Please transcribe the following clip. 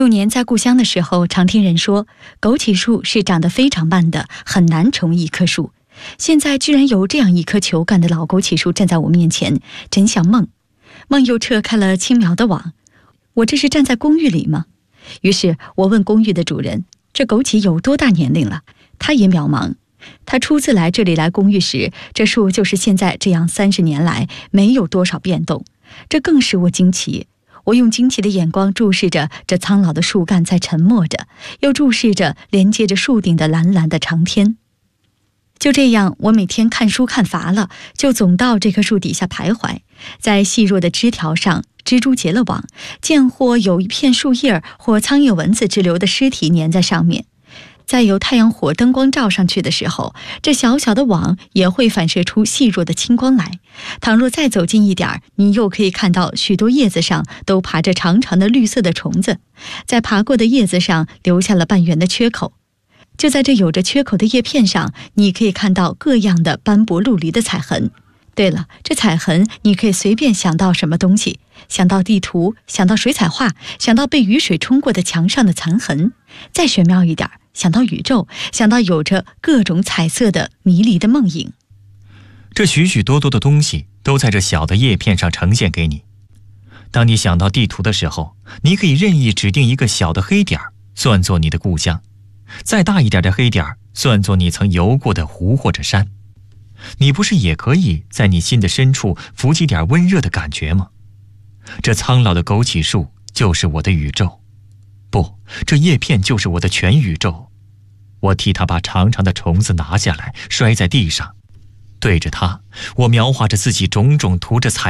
幼年在故乡的时候，常听人说枸杞树是长得非常慢的，很难成为一棵树。现在居然有这样一棵球干的老枸杞树站在我面前，真像梦。梦又撤开了轻描的网，我这是站在公寓里吗？于是我问公寓的主人，这枸杞有多大年龄了？他也渺茫。他初次来这里来公寓时，这树就是现在这样30年来没有多少变动，这更使我惊奇。我用惊奇的眼光注视着这苍老的树干在沉默着，又注视着连接着树顶的蓝蓝的长天。就这样，我每天看书看乏了，就总到这棵树底下徘徊，在细弱的枝条上蜘蛛结了网，见或有一片树叶或苍蝇蚊子之流的尸体粘在上面。在有太阳火灯光照上去的时候，这小小的网也会反射出细弱的青光来。倘若再走近一点，你又可以看到许多叶子上都爬着长长的绿色的虫子，在爬过的叶子上留下了半圆的缺口。就在这有着缺口的叶片上，你可以看到各样的斑驳陆离的彩痕。对了，这彩痕你可以随便想到什么东西，想到地图，想到水彩画，想到被雨水冲过的墙上的残痕，再玄妙一点，想到宇宙，想到有着各种彩色的迷离的梦影。 这许许多多的东西都在这小的叶片上呈现给你。当你想到地图的时候，你可以任意指定一个小的黑点，算作你的故乡；再大一点的黑点，算作你曾游过的湖或者山。你不是也可以在你心的深处浮起点温热的感觉吗？这苍老的枸杞树就是我的宇宙，不，这叶片就是我的全宇宙。我替它把长长的虫子拿下来，摔在地上，对着它，我描画着自己种种涂着彩